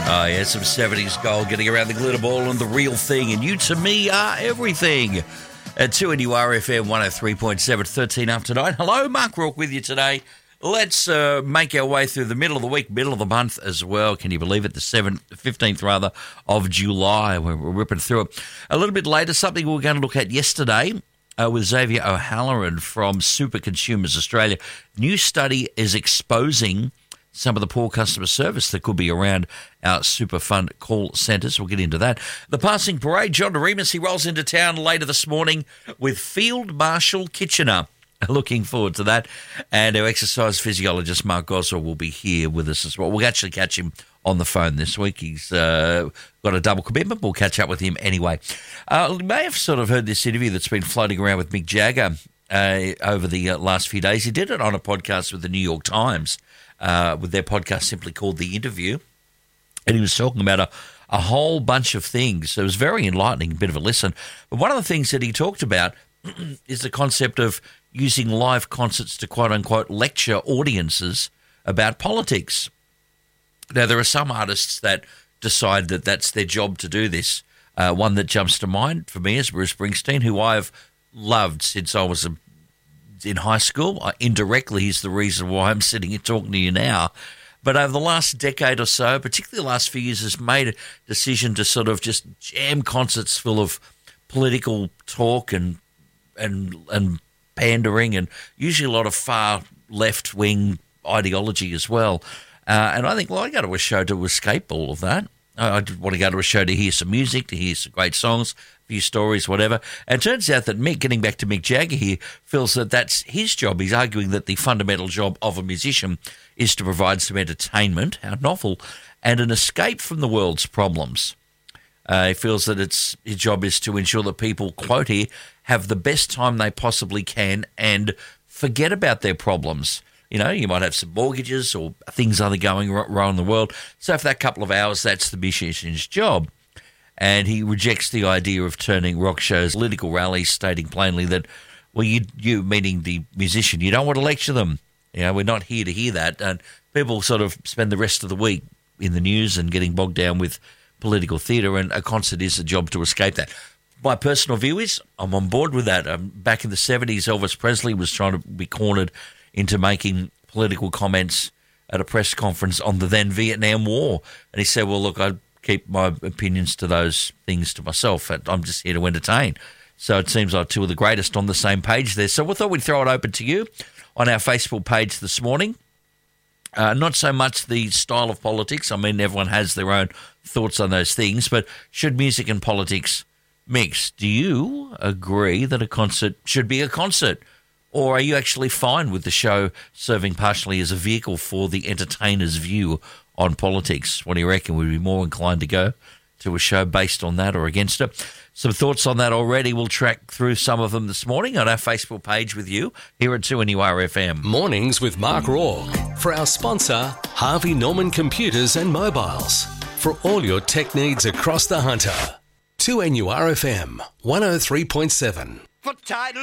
Oh, yeah, some 70s gold getting around the glitter ball and the real thing. And you to me are everything. At 2NURFM 103.7, 13 after 9. Hello, Mark Rourke with you today. Let's make our way through the middle of the week, middle of the month as well. Can you believe it? The 15th of July. We're ripping through it. A little bit later, something we were going to look at yesterday with Xavier O'Halloran from Super Consumers Australia. New study is exposing some of the poor customer service that could be around our super fund call centres. We'll get into that. The passing parade, John Doremus, he rolls into town later this morning with Field Marshal Kitchener. Looking forward to that. And our exercise physiologist, Mark Goswell, will be here with us as well. We'll actually catch him on the phone this week. He's got a double commitment. We'll catch up with him anyway. You may have sort of heard this interview that's been floating around with Mick Jagger over the last few days. He did it on a podcast with the New York Times, with their podcast simply called The Interview. And he was talking about a whole bunch of things. So it was very enlightening, a bit of a listen. But one of the things that he talked about is the concept of using live concerts to quote-unquote lecture audiences about politics. Now, there are some artists that decide that that's their job to do this. One that jumps to mind for me is Bruce Springsteen, who I've loved since I was in high school. Indirectly, he's the reason why I'm sitting here talking to you now. But over the last decade or so, particularly the last few years, has made a decision to sort of just jam concerts full of political talk and pandering, and usually a lot of far left-wing ideology as well. And I think, well, I go to a show to escape all of that. I want to go to a show to hear some music, to hear some great songs, a few stories, whatever. And it turns out that Mick, getting back to Mick Jagger here, feels that that's his job. He's arguing that the fundamental job of a musician is to provide some entertainment, how novel, and an escape from the world's problems. He feels that his job is to ensure that people, quote here, have the best time they possibly can and forget about their problems. You know, you might have some mortgages or things other going wrong in the world. So for that couple of hours, that's the musician's job. And he rejects the idea of turning rock shows political rallies, stating plainly that, well, you meaning the musician, you don't want to lecture them. You know, we're not here to hear that. And people sort of spend the rest of the week in the news and getting bogged down with political theatre, and a concert is a job to escape that. My personal view is I'm on board with that. Back in the 70s, Elvis Presley was trying to be cornered into making political comments at a press conference on the then Vietnam War. And he said, well, look, I keep my opinions to those things to myself. I'm just here to entertain. So it seems like two of the greatest on the same page there. So we thought we'd throw it open to you on our Facebook page this morning. Not so much the style of politics. I mean, everyone has their own thoughts on those things. But should music and politics mix? Do you agree that a concert should be a concert? Or are you actually fine with the show serving partially as a vehicle for the entertainer's view on politics? What do you reckon? Would we be more inclined to go to a show based on that or against it? Some thoughts on that already. We'll track through some of them this morning on our Facebook page with you here at 2NURFM. Mornings with Mark Rourke. For our sponsor, Harvey Norman Computers and Mobiles. For all your tech needs across the Hunter. 2NURFM 103.7. For title